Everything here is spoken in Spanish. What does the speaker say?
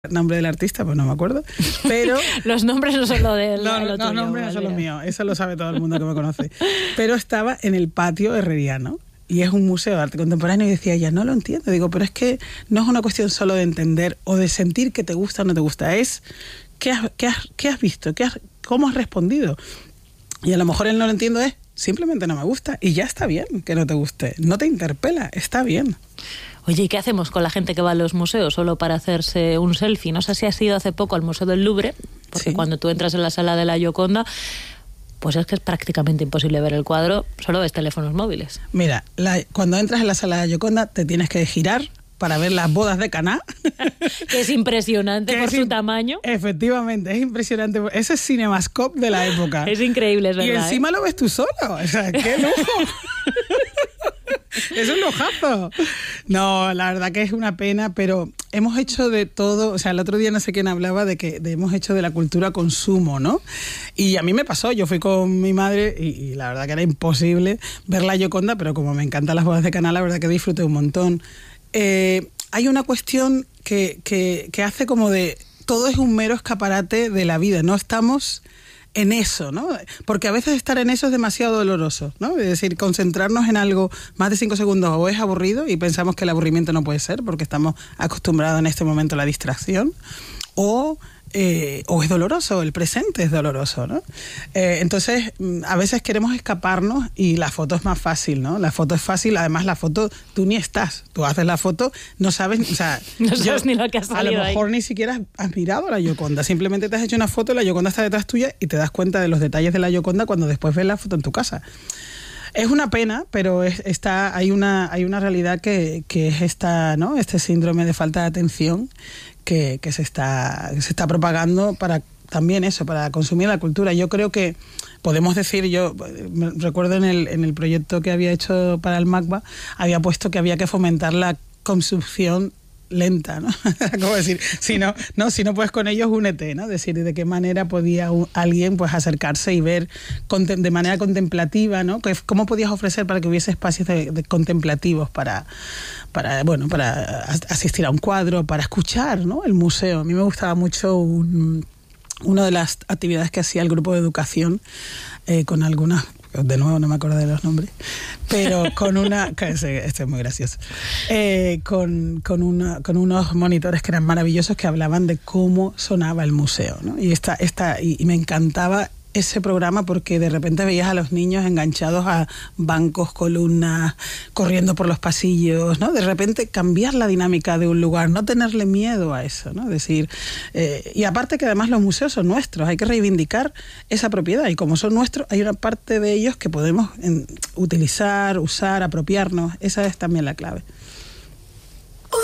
El nombre del artista, pues no me acuerdo, pero... Los nombres no son lo de él. Los nombres no son los míos, eso lo sabe todo el mundo que me conoce. Pero estaba en el patio herreriano y es un museo de arte contemporáneo y decía, ya no lo entiendo. Digo, pero es que no es una cuestión solo de entender o de sentir que te gusta o no te gusta, es qué has visto, cómo has respondido. Y a lo mejor él no lo entiendo, es simplemente no me gusta y ya está bien que no te guste, no te interpela, está bien. Oye, ¿y qué hacemos con la gente que va a los museos solo para hacerse un selfie? No sé si has ido hace poco al Museo del Louvre, porque sí, cuando tú entras en la sala de la Gioconda, pues es que es prácticamente imposible ver el cuadro, solo ves teléfonos móviles. Mira, cuando entras en la sala de la Gioconda te tienes que girar para ver las bodas de Caná. Que es impresionante por su tamaño. Efectivamente, es impresionante. Ese es Cinemascope de la época. Es increíble, es verdad. Y encima lo ves tú solo. O sea, ¡qué lujo! Es un lujazo. No, la verdad que es una pena, pero hemos hecho de todo. O sea, el otro día no sé quién hablaba de que hemos hecho de la cultura consumo, ¿no? Y a mí me pasó, yo fui con mi madre y la verdad que era imposible ver la Gioconda, pero como me encantan las bodas de Caná, la verdad que disfruté un montón. Hay una cuestión que hace como de todo es un mero escaparate de la vida, no estamos en eso, ¿no? Porque a veces estar en eso es demasiado doloroso, ¿no? Es decir, concentrarnos en algo más de 5 segundos o es aburrido y pensamos que el aburrimiento no puede ser porque estamos acostumbrados en este momento a la distracción, o es doloroso, el presente es doloroso, ¿no? Entonces, a veces queremos escaparnos y la foto es más fácil, ¿no? La foto es fácil, además la foto, tú ni estás, tú haces la foto, no sabes, o sea... no sabes ni lo que has salido a lo mejor ahí. Ni siquiera has mirado a la Gioconda, simplemente te has hecho una foto, la Gioconda está detrás tuya y te das cuenta de los detalles de la Gioconda cuando después ves la foto en tu casa. Es una pena, pero hay una realidad que es esta, ¿no? Este síndrome de falta de atención que se está propagando para también eso, para consumir la cultura. Yo creo que podemos decir, yo me recuerdo en el proyecto que había hecho para el MACBA, había puesto que había que fomentar la consumpción lenta, ¿no? Como decir, si no puedes con ellos, únete, ¿no? Es decir, de qué manera podía alguien pues acercarse y ver de manera contemplativa, ¿no? ¿Cómo podías ofrecer para que hubiese espacios de contemplativos para asistir a un cuadro, para escuchar, ¿no? El museo. A mí me gustaba mucho una de las actividades que hacía el grupo de educación con algunas, de nuevo no me acuerdo de los nombres, pero con una, este es muy gracioso, con unos monitores que eran maravillosos que hablaban de cómo sonaba el museo, ¿no? Y me encantaba ese programa porque de repente veías a los niños enganchados a bancos, columnas, corriendo por los pasillos, ¿no? De repente cambiar la dinámica de un lugar, no tenerle miedo a eso, ¿no? Es decir, y aparte que además los museos son nuestros, hay que reivindicar esa propiedad y como son nuestros, hay una parte de ellos que podemos utilizar, usar, apropiarnos, esa es también la clave.